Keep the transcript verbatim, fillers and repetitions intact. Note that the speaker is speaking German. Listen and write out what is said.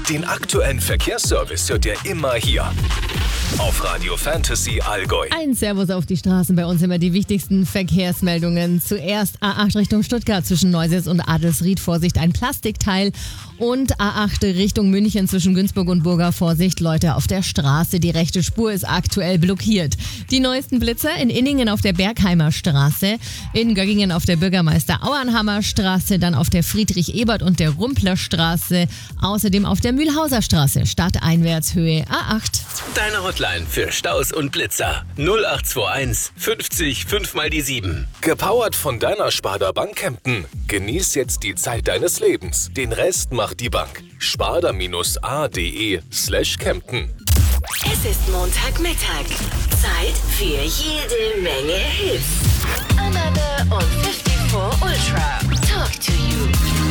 Den aktuellen Verkehrsservice hört ihr immer hier auf Radio Fantasy Allgäu. Ein Servus auf die Straßen, bei uns immer die wichtigsten Verkehrsmeldungen. Zuerst A acht Richtung Stuttgart zwischen Neuses und Adelsried, Vorsicht, ein Plastikteil. Und A acht Richtung München zwischen Günzburg und Burger, Vorsicht, Leute auf der Straße. Die rechte Spur ist aktuell blockiert. Die neuesten Blitzer in Inningen auf der Bergheimer Straße, in Göggingen auf der Bürgermeister-Auernhammer Straße, dann auf der Friedrich-Ebert und der Rumpler Straße, außerdem auf der Mühlhauser Straße, stadteinwärts Höhe A acht. Deine Hotline für Staus und Blitzer null acht zwei eins fünfzig fünf mal die sieben. Gepowert von deiner Sparda Bank Kempten. Genieß jetzt die Zeit deines Lebens. Den Rest macht die Bank. Sparda-ade slash Kempten. Es ist Montagmittag. Zeit für jede Menge Hits. Another und vierundfünfzig Ultra. Talk to you.